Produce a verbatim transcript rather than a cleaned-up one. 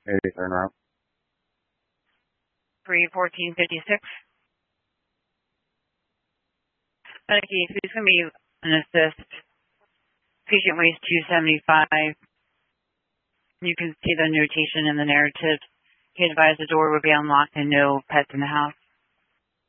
eighty-third route. three fourteen fifty-six. Okay, who's going to be an assist? Patient weighs two seventy-five. You can see the notation in the narrative. He advised the door would be unlocked and no pets in the house.